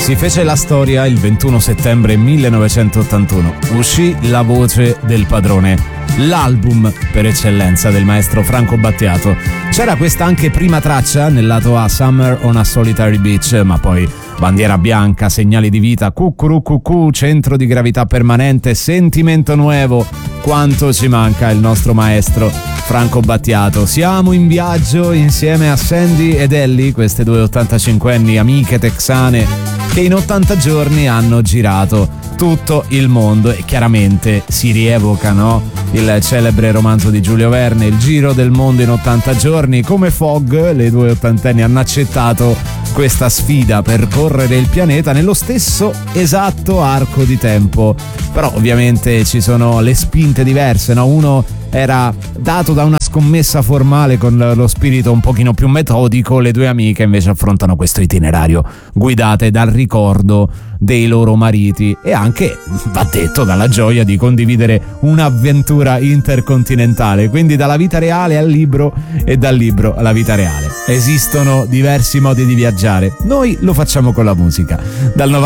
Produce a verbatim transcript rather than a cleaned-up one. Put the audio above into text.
Si fece la storia il ventuno settembre millenovecentottantuno. Uscì La voce del padrone, l'album per eccellenza del maestro Franco Battiato. C'era questa anche prima traccia nel lato A, Summer on a Solitary Beach, ma poi Bandiera bianca, Segnali di vita, Cucurucucù, Centro di gravità permanente, Sentimento nuevo. Quanto ci manca il nostro maestro Franco Battiato. Siamo in viaggio insieme a Sandy ed Ellie, queste due ottantacinquenni amiche texane che in ottanta giorni hanno girato tutto il mondo e chiaramente si rievoca, no? Il celebre romanzo di Giulio Verne, Il giro del mondo in ottanta giorni. Come Fogg, le due ottantenni hanno accettato questa sfida per correre il pianeta nello stesso esatto arco di tempo. Però ovviamente ci sono le spinte diverse, no? Uno era dato da una scommessa formale con lo spirito un pochino più metodico, le due amiche invece affrontano questo itinerario guidate dal ricordo dei loro mariti e anche, va detto, dalla gioia di condividere un'avventura intercontinentale, quindi dalla vita reale al libro e dal libro alla vita reale. Esistono diversi modi di viaggiare, noi lo facciamo con la musica. Dal